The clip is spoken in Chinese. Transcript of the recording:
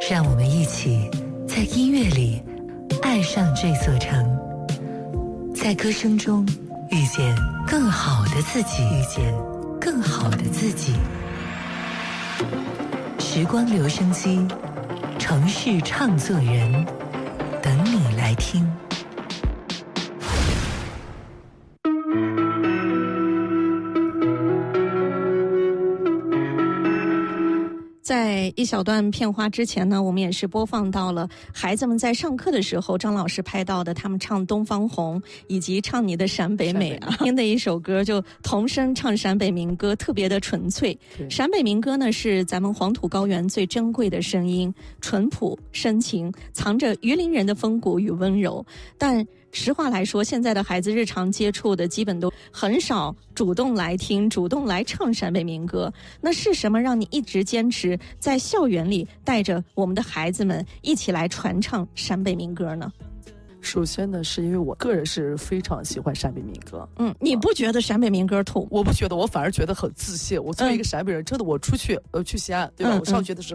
让我们一起在音乐里爱上这座城，在歌声中遇见更好的自己，时光留声机，城市唱作人，等你来听。 在一小段片花之前呢，我们也是播放到了孩子们在上课的时候，张老师拍到的他们唱《东方红》以及唱你的陕北美啊，听的一首歌就童声唱陕北民歌，特别的纯粹。陕北民歌呢是咱们黄土高原最珍贵的声音，淳朴深情，藏着榆林人的风骨与温柔。但实话来说，现在的孩子日常接触的基本都很少主动来听、主动来唱陕北民歌。那是什么让你一直坚持在校园里带着我们的孩子们一起来传唱陕北民歌呢？ 首先呢，是因为我个人是非常喜欢陕北民歌。 你不觉得陕北民歌土？ 我不觉得，我反而觉得很自信。我作为一个陕北人，真的，我出去去西安，对吧？我上学的时候。